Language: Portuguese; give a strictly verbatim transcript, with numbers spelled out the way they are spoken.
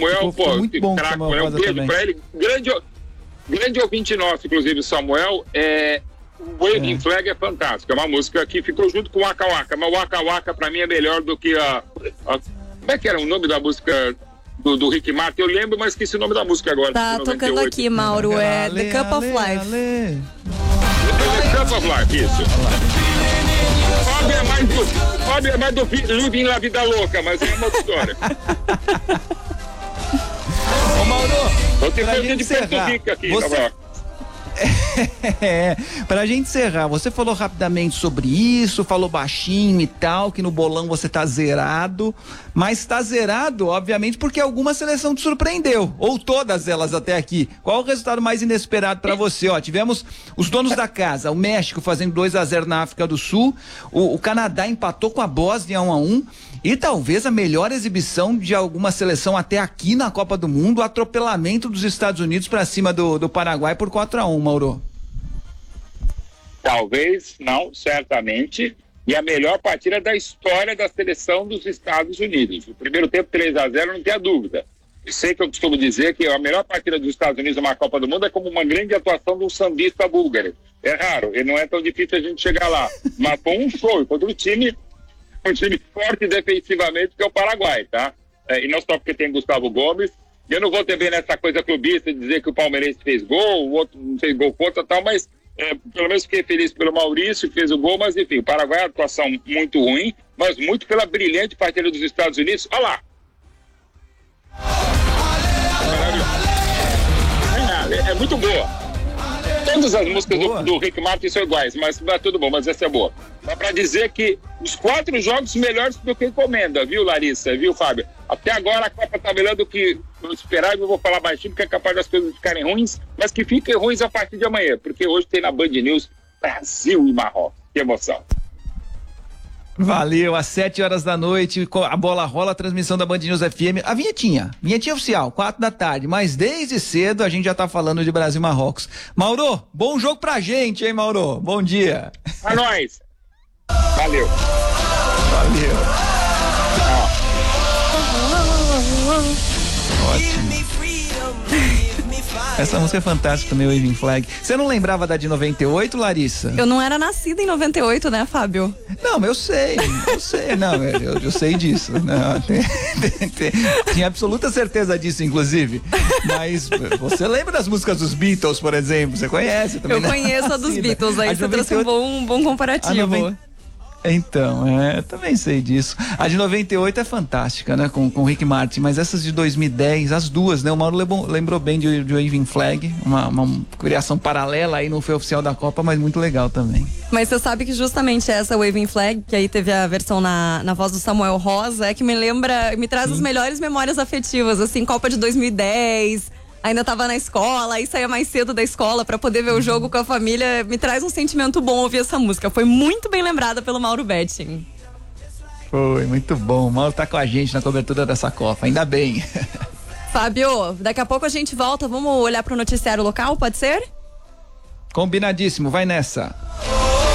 Samuel, ficou, pô, muito bom craque, Samuel né? Um Rosa beijo também. pra ele. Grande, grande ouvinte nosso, inclusive, o Samuel. É, o Waving é. Flag é fantástico. É uma música que ficou junto com o Waka Waka. Mas o Waka Waka, pra mim, é melhor do que a, a... Como é que era o nome da música do, do Rick Martin? Eu lembro, mas esqueci o nome da música agora. Tá tocando aqui, Mauro. É ale, The Cup ale, of Life. Ale. The Cup of Life, isso. Fábio é mais do, Fábio é mais do Living La Vida Louca, mas é uma outra história. Ô, Mauro, eu tenho pra coisa gente de encerrar, Porto Rico aqui, você... tá É, pra gente encerrar, você falou rapidamente sobre isso, falou baixinho e tal, que no bolão você tá zerado, mas tá zerado, obviamente, porque alguma seleção te surpreendeu, ou todas elas até aqui. Qual o resultado mais inesperado pra você? Ó, tivemos os donos da casa, o México fazendo dois a zero na África do Sul, o, o Canadá empatou com a Bósnia um a um, e talvez a melhor exibição de alguma seleção até aqui na Copa do Mundo, o atropelamento dos Estados Unidos pra cima do, do Paraguai por quatro a um, Mauro. Talvez, não, certamente. E a melhor partida da história da seleção dos Estados Unidos. O primeiro tempo três a zero, não tenha dúvida. Eu sei que eu costumo dizer que a melhor partida dos Estados Unidos numa Copa do Mundo é como uma grande atuação de um sambista búlgaro. É raro, e não é tão difícil a gente chegar lá. Mas foi um show contra o time, um time forte defensivamente, que é o Paraguai, tá? É, e não só porque tem Gustavo Gomes. Eu não vou também nessa coisa clubista de dizer que o palmeirense fez gol, o outro não fez gol contra e tal, mas é, pelo menos fiquei feliz pelo Maurício, que fez o gol, mas enfim, o Paraguai é uma atuação muito ruim, mas muito pela brilhante partida dos Estados Unidos. Olha lá! É, é muito boa. Todas as músicas do, do Rick Martin são iguais, mas é tudo bom, mas essa é boa. Dá pra dizer que os quatro jogos melhores do que encomenda, viu, Larissa, viu, Fábio? Até agora a Copa tá melhor do que eu esperava, eu vou falar baixinho porque é capaz das coisas ficarem ruins, mas que fiquem ruins a partir de amanhã, porque hoje tem na Band News Brasil e Marrocos. Que emoção. Valeu, às sete horas da noite, a bola rola, a transmissão da Band News F M, a vinhetinha, vinhetinha oficial, quatro da tarde, mas desde cedo a gente já tá falando de Brasil e Marrocos. Mauro, bom jogo pra gente, hein, Mauro? Bom dia. Pra nós. Valeu. Valeu. Ah. Ótimo. Essa música é fantástica também, o Waving Flag. Você não lembrava da de noventa e oito, Larissa? Eu não era nascida em noventa e oito, né, Fábio? Não, eu sei, eu sei, não, eu, eu sei disso. Não, tem, tem, tem, tinha absoluta certeza disso, inclusive. Mas você lembra das músicas dos Beatles, por exemplo? Você conhece também? Eu conheço a dos Beatles, aí você trouxe um bom, um bom comparativo. Então, é, eu também sei disso. A de noventa e oito é fantástica, né, com, com o Rick Martin, mas essas de dois mil e dez, as duas, né, o Mauro lembrou, lembrou bem de, de Waving Flag, uma, uma criação paralela aí, não foi oficial da Copa, mas muito legal também. Mas você sabe que justamente essa Waving Flag, que aí teve a versão na, na voz do Samuel Rosa, é que me lembra, me traz Sim. as melhores memórias afetivas, assim, Copa de dois mil e dez... Ainda tava na escola, aí saía mais cedo da escola pra poder ver o jogo com a família. Me traz um sentimento bom ouvir essa música. Foi muito bem lembrada pelo Mauro Betting. Foi, muito bom. O Mauro tá com a gente na cobertura dessa Copa, ainda bem. Fábio, daqui a pouco a gente volta. Vamos olhar pro noticiário local, pode ser? Combinadíssimo, vai nessa.